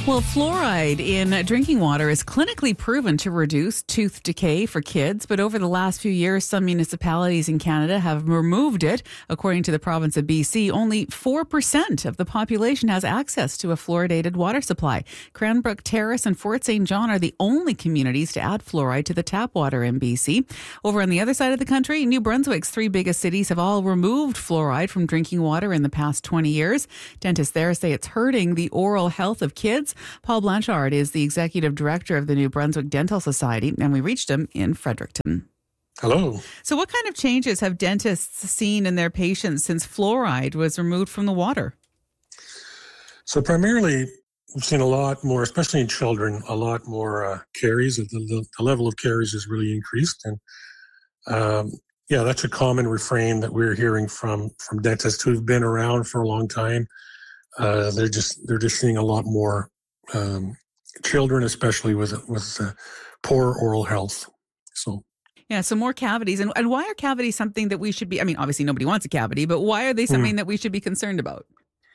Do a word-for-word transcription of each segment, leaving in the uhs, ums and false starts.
Well, fluoride in drinking water is clinically proven to reduce tooth decay for kids, but over the last few years, some municipalities in Canada have removed it. According to the province of B C, only four percent of the population has access to a fluoridated water supply. Cranbrook Terrace and Fort Saint John are the only communities to add fluoride to the tap water in B C. Over on the other side of the country, New Brunswick's three biggest cities have all removed fluoride from drinking water in the past twenty years. Dentists there say it's hurting the oral health of kids. Paul Blanchard is the executive director of the New Brunswick Dental Society, and we reached him in Fredericton. Hello. So what kind of changes have dentists seen in their patients since fluoride was removed from the water? So primarily, we've seen a lot more, especially in children, a lot more uh, caries. The, the, the level of caries has really increased. And um, yeah, that's a common refrain that we're hearing from, from dentists who've been around for a long time. Uh, they're just they're just seeing a lot more um, children, especially with with uh, poor oral health. So yeah, so more cavities. And, and why are cavities something that we should be? I mean, obviously nobody wants a cavity, but why are they something mm. that we should be concerned about?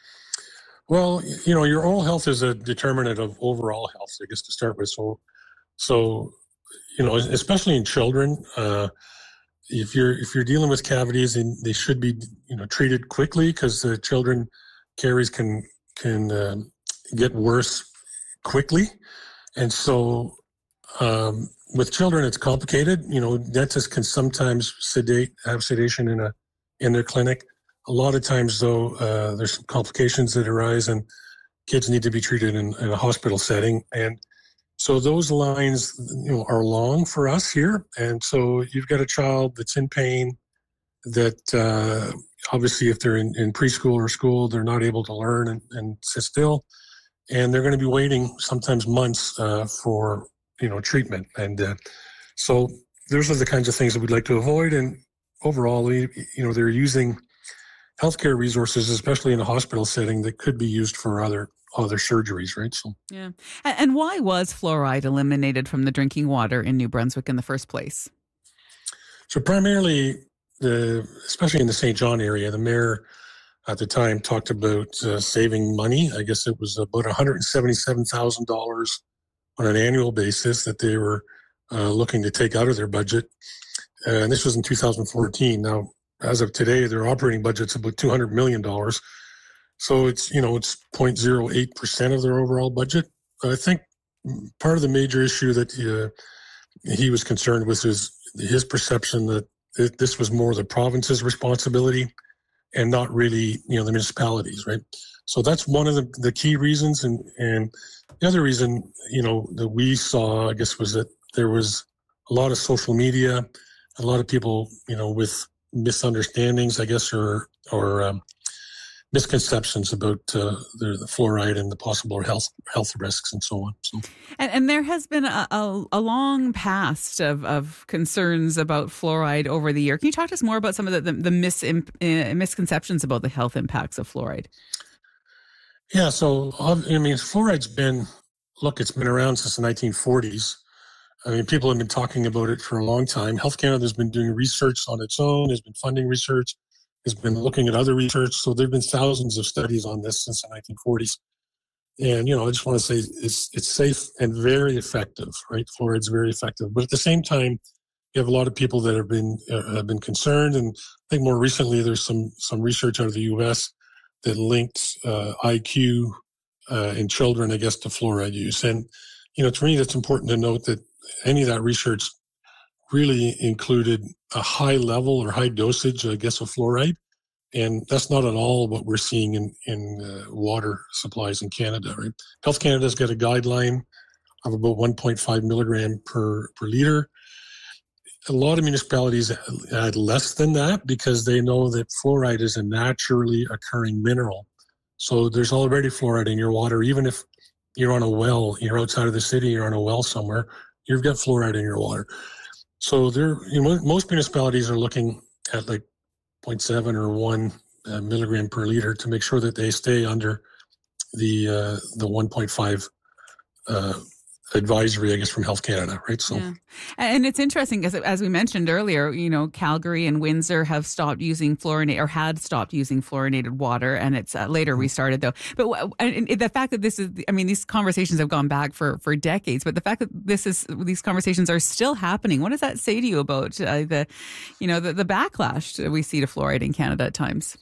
Well, you know, your oral health is a determinant of overall health, I guess, to start with. So, so you know, especially in children, uh, if you're if you're dealing with cavities, and they should be you know treated quickly because the children. Caries can can uh, get worse quickly, and so um, with children it's complicated. You know, dentists can sometimes sedate, have sedation in a in their clinic. A lot of times, though, uh, there's some complications that arise, and kids need to be treated in, in a hospital setting. And so those lines, you know, are long for us here. And so you've got a child that's in pain that. Uh, Obviously, if they're in, in preschool or school, they're not able to learn and, and sit still, and they're going to be waiting sometimes months uh, for you know treatment. And uh, so those are the kinds of things that we'd like to avoid. And overall, you know, they're using healthcare resources, especially in a hospital setting, that could be used for other other surgeries, right? So yeah. And why was fluoride eliminated from the drinking water in New Brunswick in the first place? So primarily. The, especially in the Saint John area, the mayor at the time talked about uh, saving money. I guess it was about one hundred seventy-seven thousand dollars on an annual basis that they were uh, looking to take out of their budget. Uh, and this was in two thousand fourteen. Now, as of today, their operating budget's about two hundred million dollars. So it's, you know, it's zero point zero eight percent of their overall budget. I think part of the major issue that uh, he was concerned with is his perception that this was more the province's responsibility and not really, you know, the municipalities, right? So that's one of the, the key reasons. And, and the other reason, you know, that we saw, I guess, was that there was a lot of social media, a lot of people, you know, with misunderstandings, I guess, or, or um, misconceptions about uh, the, the fluoride and the possible health health risks and so on. So, and, and there has been a, a, a long past of, of concerns about fluoride over the year. Can you talk to us more about some of the, the, the mis, uh, misconceptions about the health impacts of fluoride? Yeah, so, I mean, fluoride's been, look, it's been around since the nineteen forties. I mean, people have been talking about it for a long time. Health Canada has been doing research on its own, has been funding research, has been looking at other research. So there have been thousands of studies on this since the nineteen forties. And, you know, I just want to say it's it's safe and very effective, right? Fluoride's very effective. But at the same time, you have a lot of people that have been uh, have been concerned. And I think more recently, there's some some research out of the U S that linked uh, I Q uh, in children, I guess, to fluoride use. And, you know, to me, that's important to note that any of that research really included a high level or high dosage, I guess, of fluoride. And that's not at all what we're seeing in, in uh, water supplies in Canada, right? Health Canada's got a guideline of about one point five milligram per, per liter. A lot of municipalities add less than that because they know that fluoride is a naturally occurring mineral. So there's already fluoride in your water. Even if you're on a well, you're outside of the city, you're on a well somewhere, you've got fluoride in your water. So there, you know, most municipalities are looking at like zero point seven or one uh, milligram per liter to make sure that they stay under the uh, the one point five uh, advisory, I guess, from Health Canada, right? So, yeah. And it's interesting because, as we mentioned earlier, you know, Calgary and Windsor have stopped using fluorinated or had stopped using fluorinated water, and it's uh, later mm-hmm. restarted though. But and the fact that this is, I mean, these conversations have gone back for, for decades, but the fact that this is, these conversations are still happening, what does that say to you about uh, the, you know, the, the backlash that we see to fluoride in Canada at times?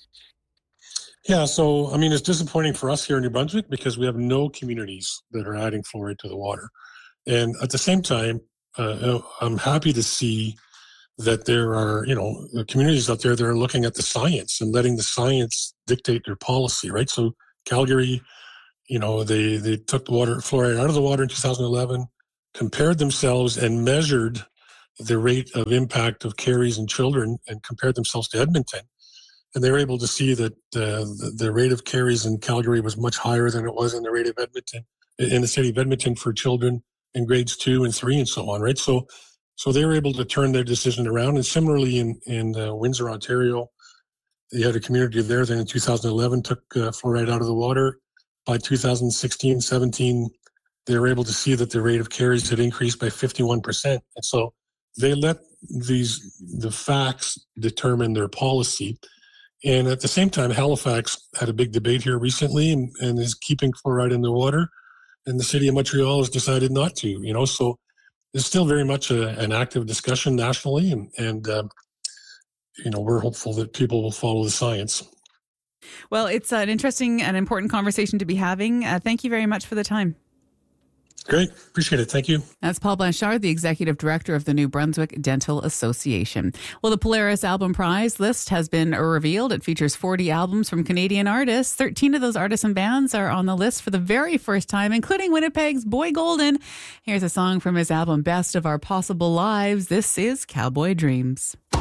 Yeah, so, I mean, it's disappointing for us here in New Brunswick because we have no communities that are adding fluoride to the water. And at the same time, uh, I'm happy to see that there are, you know, communities out there that are looking at the science and letting the science dictate their policy, right? So Calgary, you know, they, they took the water fluoride out of the water in two thousand eleven, compared themselves and measured the rate of impact of caries in children and compared themselves to Edmonton. And they were able to see that uh, the, the rate of caries in Calgary was much higher than it was in the rate of Edmonton, in the city of Edmonton for children in grades two and three and so on, right? So so they were able to turn their decision around. And similarly in, in uh, Windsor, Ontario, they had a community there that in two thousand eleven took uh, fluoride out of the water. By two thousand sixteen, seventeen, they were able to see that the rate of caries had increased by fifty-one percent. And so they let these the facts determine their policy. And at the same time, Halifax had a big debate here recently and, and is keeping fluoride in the water. And the city of Montreal has decided not to, you know, so there's still very much a, an active discussion nationally. And, and um, you know, we're hopeful that people will follow the science. Well, it's an interesting and important conversation to be having. Uh, thank you very much for the time. Great. Appreciate it. Thank you. That's Paul Blanchard, the Executive Director of the New Brunswick Dental Association. Well, the Polaris Album Prize list has been revealed. It features forty albums from Canadian artists. thirteen of those artists and bands are on the list for the very first time, including Winnipeg's Boy Golden. Here's a song from his album, Best of Our Possible Lives. This is Cowboy Dreams.